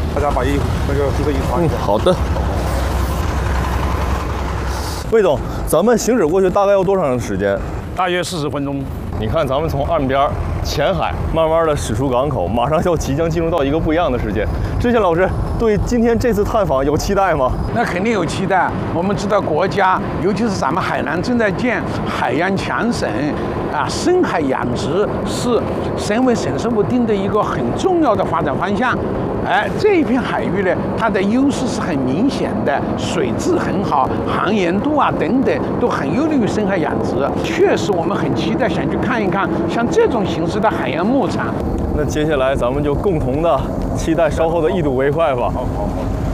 大家把那个皮特衣穿一下。 好的。魏总，咱们行驶过去大概要多长时间？ 大约40分钟。 你看，咱们从岸边前海慢慢的驶出港口，马上就即将进入到一个不一样的世界。志贤老师对今天这次探访有期待吗？ 那肯定有期待。我们知道国家，尤其是咱们海南正在建海洋强省，深海养殖是省委省政府定的一个很重要的发展方向。这一片海域呢，它的优势是很明显的，水质很好，航盐度等等都很有利于深海养殖。确实，我们很期待想去看一看像这种形式的海洋牧场。 那接下来咱们就共同的期待稍后的一睹为快吧。 好。